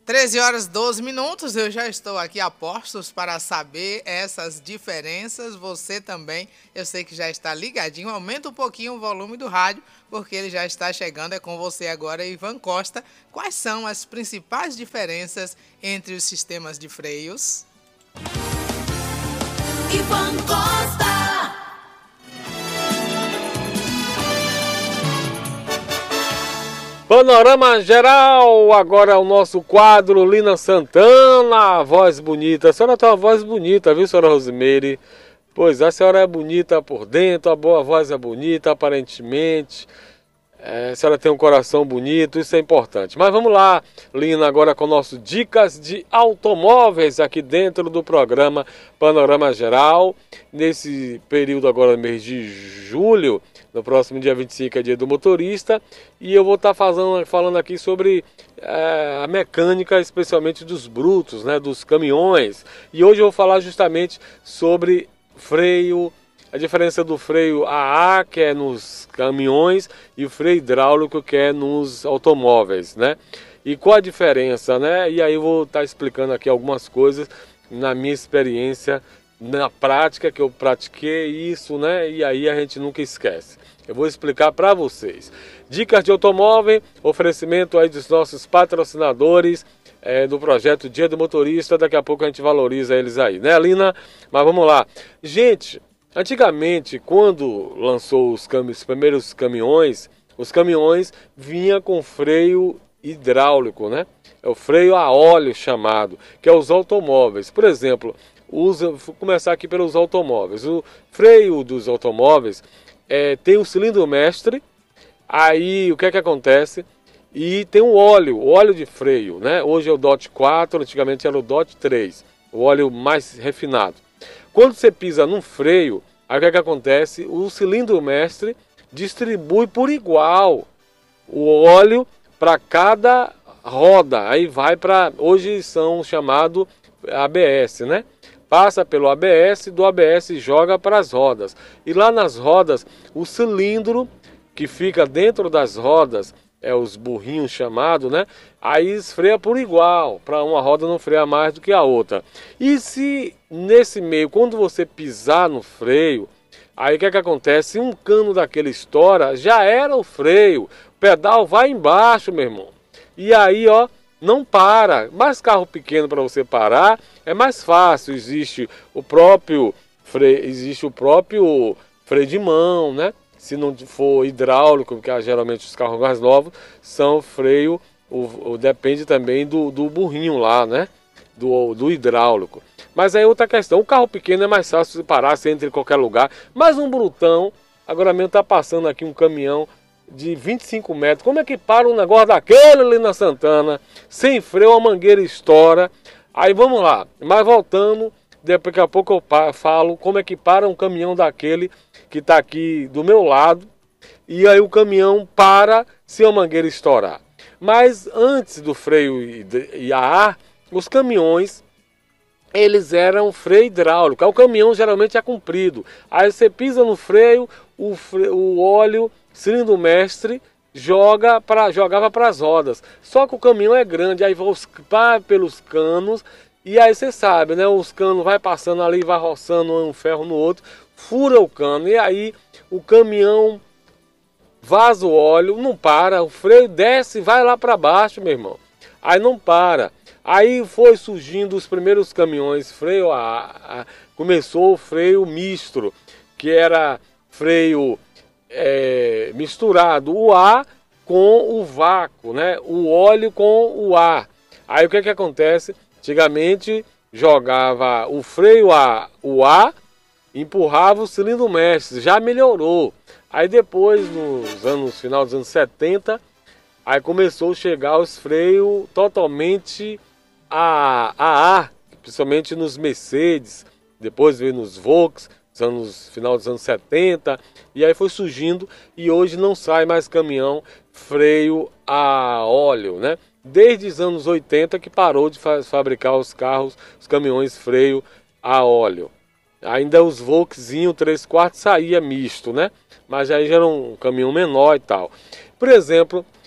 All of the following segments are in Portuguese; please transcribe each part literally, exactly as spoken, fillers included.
treze horas e doze minutos, eu já estou aqui a postos para saber essas diferenças. Você também, eu sei que já está ligadinho. Aumenta um pouquinho o volume do rádio, porque ele já está chegando. É com você agora, Ivan Costa. Quais são as principais diferenças entre os sistemas de freios? Ivan Costa. Panorama Geral, agora o nosso quadro Lina Santana, a voz bonita. A senhora tem uma voz bonita, viu, senhora Rosimeire? Pois a senhora é bonita por dentro, a boa voz é bonita, aparentemente. É, a senhora tem um coração bonito, isso é importante. Mas vamos lá, Lina, agora com o nosso Dicas de Automóveis aqui dentro do programa Panorama Geral. Nesse período agora, mês de julho, no próximo dia vinte e cinco é dia do motorista. E eu vou estar fazendo, falando aqui sobre é, a mecânica, especialmente dos brutos, né, dos caminhões. E hoje eu vou falar justamente sobre freio, a diferença do freio A A, que é nos caminhões, e o freio hidráulico, que é nos automóveis, né? E qual a diferença, né? E aí eu vou estar explicando aqui algumas coisas na minha experiência, na prática, que eu pratiquei isso, né? E aí a gente nunca esquece. Eu vou explicar para vocês. Dicas de automóvel, oferecimento aí dos nossos patrocinadores, é, do projeto Dia do Motorista. Daqui a pouco a gente valoriza eles aí, né, Lina? Mas vamos lá. Gente, antigamente, quando lançou os, cam os primeiros caminhões, os caminhões vinham com freio hidráulico, né? É o freio a óleo chamado, que é os automóveis. Por exemplo, usa, vou começar aqui pelos automóveis. O freio dos automóveis é, tem o cilindro mestre, aí o que é que acontece? E tem o óleo, o óleo de freio, né? Hoje é o D O T quatro, antigamente era o D O T três, o óleo mais refinado. Quando você pisa num freio, aí o que é que acontece? O cilindro mestre distribui por igual o óleo para cada roda. Aí vai para, hoje são chamado A B S, né? Passa pelo A B S, do A B S joga para as rodas. E lá nas rodas, o cilindro que fica dentro das rodas, é os burrinhos chamados, né? Aí esfreia por igual, para uma roda não frear mais do que a outra. E se nesse meio, quando você pisar no freio, aí o que é que acontece? Se um cano daquele estoura, já era o freio, o pedal vai embaixo, meu irmão. E aí, ó, não para. Mais carro pequeno para você parar é mais fácil. Existe o próprio freio, existe o próprio freio de mão, né? Se não for hidráulico, porque geralmente os carros mais novos são freio, o, o, depende também do, do burrinho lá, né? Do, do hidráulico. Mas aí outra questão, o carro pequeno é mais fácil de parar, você entra em qualquer lugar. Mas um brutão, agora mesmo está passando aqui um caminhão de vinte e cinco metros. Como é que para um negócio daquele ali na Santana? Sem freio, a mangueira estoura. Aí vamos lá, mas voltando, daqui a pouco eu falo como é que para um caminhão daquele que está aqui do meu lado, e aí o caminhão para se a mangueira estourar. Mas antes do freio e a ar, os caminhões, eles eram freio hidráulico. O caminhão geralmente é comprido. Aí você pisa no freio, o, freio, o óleo, cilindro mestre, joga pra, jogava para as rodas. Só que o caminhão é grande, aí vai pelos canos, e aí você sabe, né? Os canos vai passando ali, vai roçando um ferro no outro, fura o cano, e aí o caminhão vaza o óleo, não para, o freio desce e vai lá para baixo, meu irmão. Aí não para. Aí foi surgindo os primeiros caminhões, freio a, a começou o freio misto, que era freio é, misturado, o ar com o vácuo, né? O óleo com o ar. Aí o que que acontece? Antigamente jogava o freio a o ar, empurrava o cilindro mestre, já melhorou. Aí depois, nos anos, final dos anos setenta, aí começou a chegar os freios totalmente a, a ar, principalmente nos Mercedes, depois veio nos Volks, nos anos, final dos anos setenta, e aí foi surgindo, e hoje não sai mais caminhão freio a óleo, né? Desde os anos oitenta que parou de fa fabricar os carros, os caminhões freio a óleo. Ainda os Volkzinho três quartos saía misto, né? Mas aí já era um caminhão menor e tal. Por exemplo,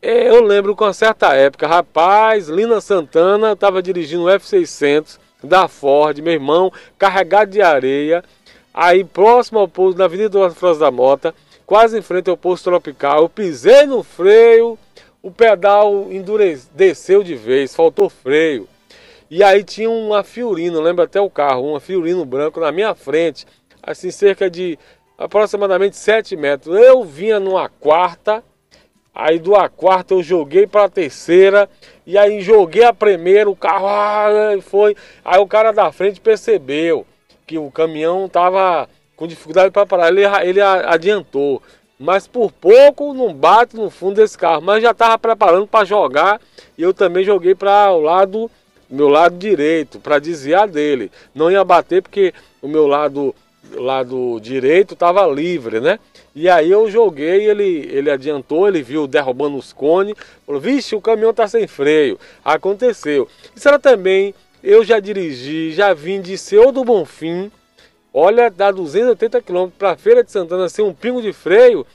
É, eu lembro com uma certa época, rapaz, Lina Santana estava dirigindo o F seiscentos da Ford, meu irmão, carregado de areia, aí próximo ao posto, na Avenida Duarte França da Mota, quase em frente ao posto Tropical, eu pisei no freio, o pedal endureceu, desceu de vez, faltou freio. E aí tinha uma Fiorino, lembra até o carro, uma Fiorino branco na minha frente, assim cerca de aproximadamente sete metros. Eu vinha numa quarta, aí do A quarta eu joguei para a terceira, e aí joguei a primeira, o carro ah, foi. Aí o cara da frente percebeu que o caminhão estava com dificuldade para parar, ele, ele adiantou. Mas por pouco não bate no fundo desse carro, mas já estava preparando para jogar, e eu também joguei para o lado, meu lado direito, para desviar dele. Não ia bater porque o meu lado, lado direito estava livre, né? E aí eu joguei, ele, ele adiantou, ele viu derrubando os cones, falou, vixe, o caminhão tá sem freio. Aconteceu. Isso era também, eu já dirigi, já vim de Senhor do Bonfim, olha, dá duzentos e oitenta quilômetros para Feira de Santana sem um pingo de freio.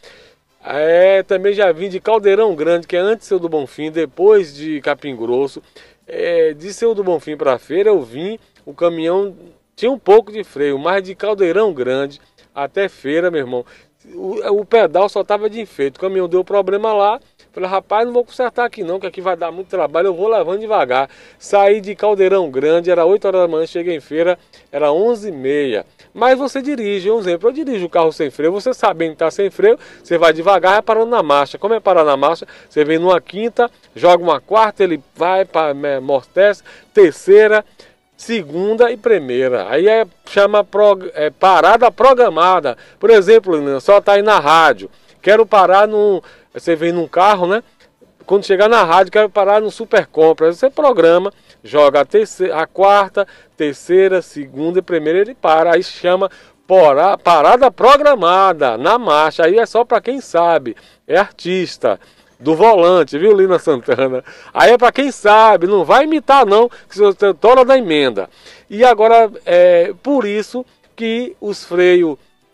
É, também já vim de Caldeirão Grande, que é antes de Senhor do Bonfim, depois de Capim Grosso. É, de Senhor do Bonfim para Feira eu vim, o caminhão tinha um pouco de freio, mas de Caldeirão Grande até Feira, meu irmão, o, o pedal só estava de enfeite. O caminhão deu problema lá. Falei, rapaz, não vou consertar aqui não, que aqui vai dar muito trabalho, eu vou levando devagar. Saí de Caldeirão Grande, era oito horas da manhã, cheguei em Feira, era onze e meia. Mas você dirige, um exemplo, eu dirijo o carro sem freio, você sabendo que está sem freio, você vai devagar, vai parando na marcha. Como é parar na marcha? Você vem numa quinta, joga uma quarta, ele vai, amortece, terceira, segunda e primeira. Aí é, chama prog, é, parada programada. Por exemplo, só está aí na rádio, quero parar num... Você vem num carro, né? Quando chegar na rádio, quero parar no Super Compra. Você programa, joga a, terceira, a quarta, terceira, segunda e primeira, ele para. Aí chama porá, parada programada, na marcha. Aí é só para quem sabe, é artista do volante, viu, Lina Santana? Aí é para quem sabe, não vai imitar não, que você tola da emenda. E agora, é por isso que os freios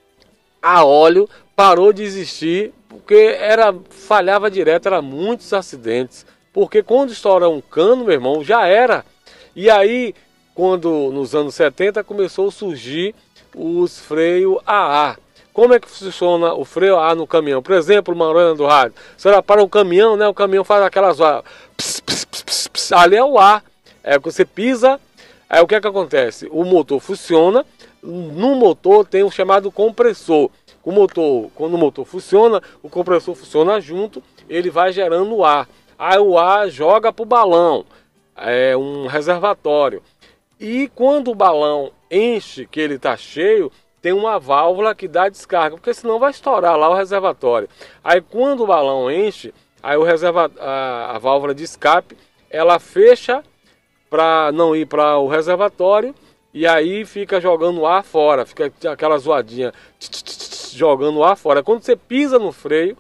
a óleo parou de existir, porque era, falhava direto, era muitos acidentes. Porque quando estoura um cano, meu irmão, já era. E aí, quando nos anos setenta começou a surgir os freios A A. Como é que funciona o freio A A no caminhão? Por exemplo, Marona do rádio, você olha para o caminhão, né? O caminhão faz aquelas... Pss, pss, pss, pss, pss, ali é o A. É que você pisa, aí o que é que acontece? O motor funciona, no motor tem o chamado compressor. O motor, quando o motor funciona, o compressor funciona junto, ele vai gerando ar. Aí o ar joga para o balão, é um reservatório. E quando o balão enche, que ele está cheio, tem uma válvula que dá descarga, porque senão vai estourar lá o reservatório. Aí quando o balão enche, aí o reserva, a, a válvula de escape, ela fecha para não ir para o reservatório, e aí fica jogando ar fora, fica aquela zoadinha, jogando ar fora. Quando você pisa no freio,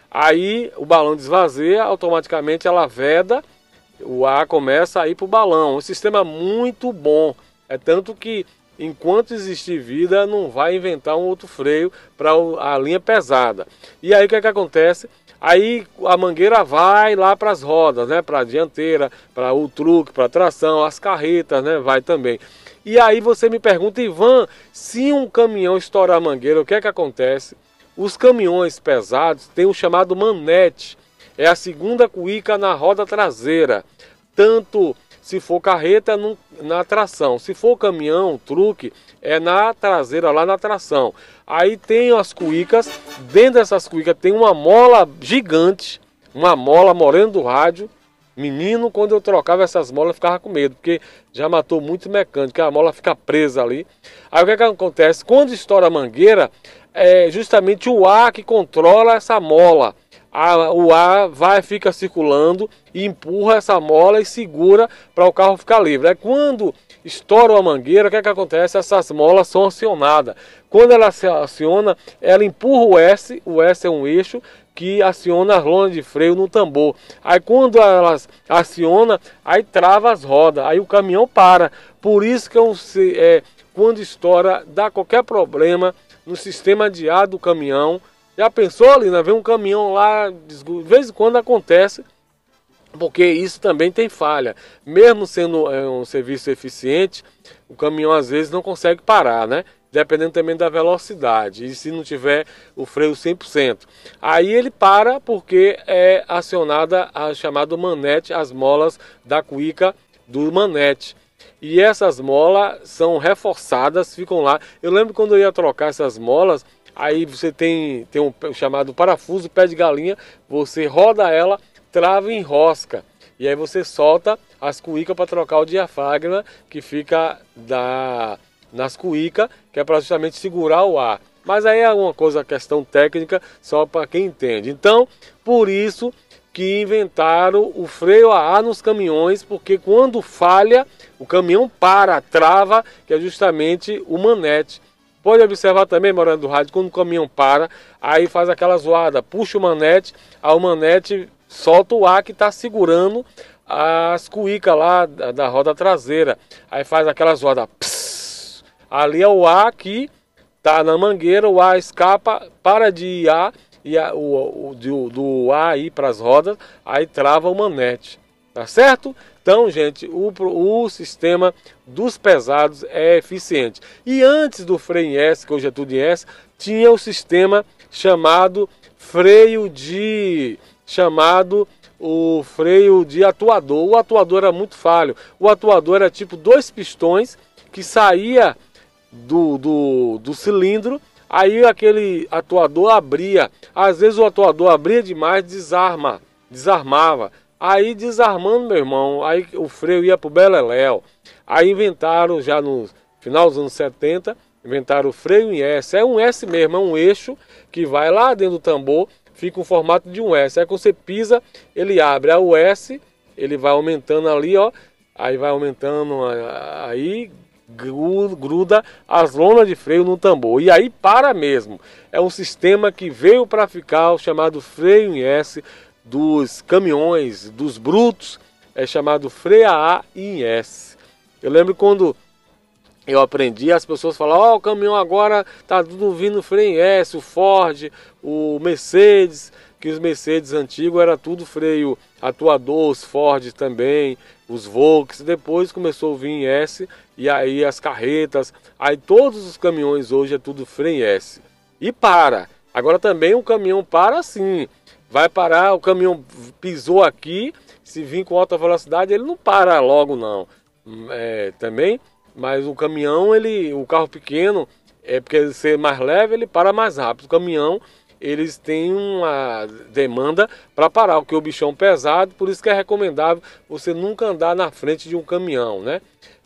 aí o balão desvazia, automaticamente ela veda, o ar começa a ir para o balão. Um sistema muito bom, é tanto que enquanto existir vida não vai inventar um outro freio para a linha pesada. E aí o que é que acontece? Aí a mangueira vai lá para as rodas, né? Para a dianteira, para o truque, para a tração, as carretas, né? Vai também. E aí você me pergunta, Ivan, se um caminhão estourar a mangueira, o que é que acontece? Os caminhões pesados têm o chamado manete, é a segunda cuíca na roda traseira, tanto se for carreta no, na tração, se for caminhão, truque, é na traseira, lá na tração. Aí tem as cuícas, dentro dessas cuícas tem uma mola gigante, uma mola moreno do rádio. Menino, quando eu trocava essas molas, eu ficava com medo, porque já matou muito mecânico, a mola fica presa ali. Aí o que é que acontece? Quando estoura a mangueira, é justamente o ar que controla essa mola. A, o ar vai, fica circulando e empurra essa mola e segura para o carro ficar livre. É quando estoura a mangueira, o que é que acontece? Essas molas são acionadas. Quando ela se aciona, ela empurra o S, o S é um eixo que aciona as lonas de freio no tambor. Aí quando elas aciona, aí trava as rodas, aí o caminhão para. Por isso que eu, é, quando estoura, dá qualquer problema no sistema de ar do caminhão. Já pensou, Lina? Vem um caminhão lá, de vez em quando acontece, porque isso também tem falha. Mesmo sendo é, um serviço eficiente, o caminhão às vezes não consegue parar, né? Dependendo também da velocidade, e se não tiver o freio cem por cento. Aí ele para porque é acionada a chamada manete, as molas da cuíca do manete. E essas molas são reforçadas, ficam lá. Eu lembro quando eu ia trocar essas molas, aí você tem, tem um chamado parafuso, pé de galinha, você roda ela, trava e enrosca. E aí você solta as cuícas para trocar o diafragma que fica da... nas cuícas, que é para justamente segurar o ar. Mas aí é uma coisa, questão técnica, só para quem entende. Então, por isso que inventaram o freio a ar nos caminhões, porque quando falha, o caminhão para, trava, que é justamente o manete. Pode observar também, Morando do Rádio, quando o caminhão para, aí faz aquela zoada, puxa o manete, aí o manete solta o ar que está segurando as cuícas lá da, da roda traseira. Aí faz aquela zoada, pss, ali é o ar que está na mangueira, o ar escapa, para de ir ar, e a, o, o, do, do ar ir para as rodas, aí trava o manete, tá certo? Então, gente, o, o sistema dos pesados é eficiente. E antes do freio em S, que hoje é tudo em S, tinha o sistema chamado freio de... chamado o freio de atuador. O atuador era muito falho. O atuador era tipo dois pistões que saía do, do, do cilindro. Aí aquele atuador abria. Às vezes o atuador abria demais, desarma, desarmava. Aí desarmando, meu irmão, aí o freio ia pro beleléu. Aí inventaram já no final dos anos setenta, inventaram o freio em S. É um S mesmo, é um eixo que vai lá dentro do tambor, fica o formato de um S. Aí quando você pisa, ele abre. Aí o S, ele vai aumentando ali, ó. Aí vai aumentando, aí gruda as lonas de freio no tambor. E aí para mesmo. É um sistema que veio para ficar, o chamado freio em S dos caminhões, dos brutos, é chamado freio a ar em S. Eu lembro quando eu aprendi, as pessoas falavam, ó, oh, o caminhão agora tá tudo vindo freio em S, o Ford, o Mercedes, que os Mercedes antigos era tudo freio atuador, os Ford também, os Volks, depois começou a vir em S, e aí as carretas, aí todos os caminhões hoje é tudo freio em S. E para, agora também o caminhão para assim, vai parar, o caminhão pisou aqui, se vir com alta velocidade, ele não para logo não, é, também... Mas o caminhão, ele, o carro pequeno, é porque ele ser mais leve, ele para mais rápido. O caminhão, eles têm uma demanda para parar, porque o bichão pesado, por isso que é recomendável você nunca andar na frente de um caminhão, né?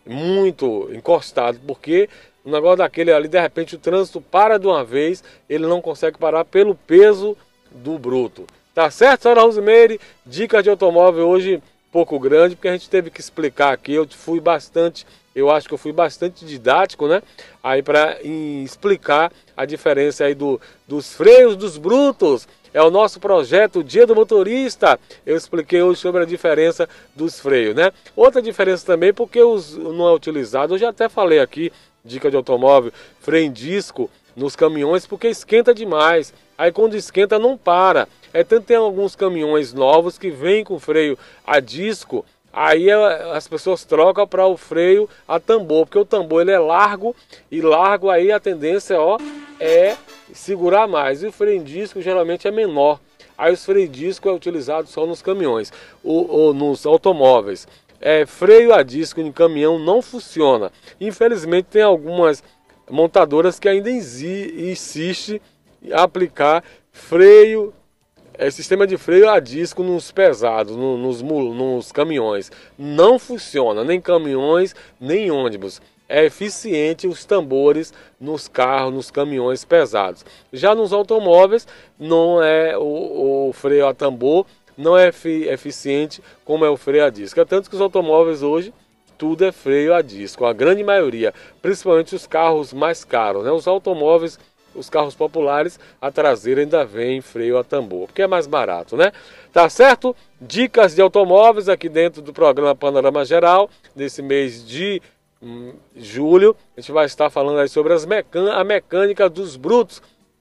Muito encostado, porque o negócio daquele ali, de repente o trânsito para de uma vez, ele não consegue parar pelo peso do bruto. Tá certo, senhora Rosimeire? Dicas de automóvel hoje pouco grande, porque a gente teve que explicar aqui, eu fui bastante... Eu acho que eu fui bastante didático, né? Aí para explicar a diferença aí do, dos freios dos brutos. É o nosso projeto Dia do Motorista. Eu expliquei hoje sobre a diferença dos freios, né? Outra diferença também, porque os, não é utilizado, eu já até falei aqui, dica de automóvel, freio em disco nos caminhões, porque esquenta demais. Aí quando esquenta não para. É tanto que tem alguns caminhões novos que vêm com freio a disco. Aí as pessoas trocam para o freio a tambor, porque o tambor ele é largo, e largo aí a tendência, ó, é segurar mais. E o freio em disco geralmente é menor. Aí os freios disco é utilizado só nos caminhões, ou, ou nos automóveis. É, freio a disco em caminhão não funciona. Infelizmente tem algumas montadoras que ainda insistem em aplicar freio É sistema de freio a disco nos pesados, no, nos, nos caminhões. Não funciona, nem caminhões, nem ônibus. É eficiente os tambores nos carros, nos caminhões pesados. Já nos automóveis, não é o, o freio a tambor, não é efi, eficiente como é o freio a disco. É tanto que os automóveis hoje, tudo é freio a disco, a grande maioria. Principalmente os carros mais caros, né? Os automóveis... Os carros populares, a traseira ainda vem freio a tambor, porque é mais barato, né? Tá certo? Dicas de automóveis aqui dentro do programa Panorama Geral, nesse mês de hum, julho. A gente vai estar falando aí sobre as mecân a mecânica dos brutos.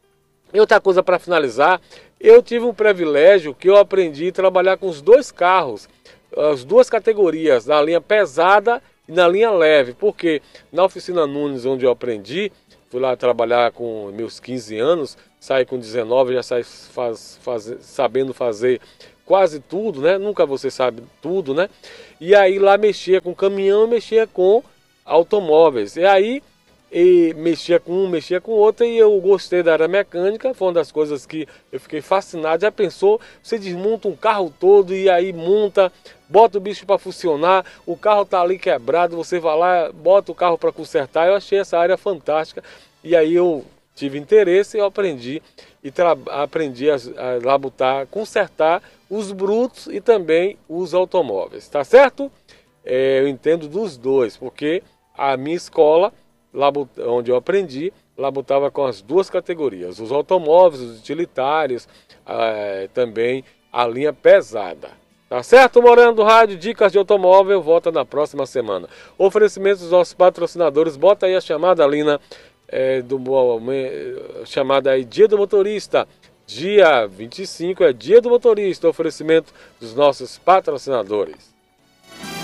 E outra coisa para finalizar, eu tive um privilégio que eu aprendi a trabalhar com os dois carros. as duas categorias, na linha pesada e na linha leve, porque na oficina Nunes, onde eu aprendi, fui lá trabalhar com meus quinze anos, saí com dezenove, já saí faz, faz, sabendo fazer quase tudo, né? Nunca você sabe tudo, né? E aí lá mexia com caminhão, mexia com automóveis. E aí e mexia com um, mexia com outro, e eu gostei da área mecânica, foi uma das coisas que eu fiquei fascinado. Já pensou, você desmonta um carro todo e aí monta, bota o bicho para funcionar, o carro tá ali quebrado, você vai lá, bota o carro para consertar. Eu achei essa área fantástica, e aí eu tive interesse e eu aprendi, e aprendi a, a labutar, consertar os brutos e também os automóveis, tá certo? É, eu entendo dos dois, porque a minha escola, onde eu aprendi, labutava com as duas categorias, os automóveis, os utilitários, eh, também a linha pesada. Tá certo, Morando Rádio, dicas de automóvel, volta na próxima semana. Oferecimentos dos nossos patrocinadores, bota aí a chamada, Lina, eh, do, chamada aí Dia do Motorista. Dia vinte e cinco é Dia do Motorista, oferecimento dos nossos patrocinadores.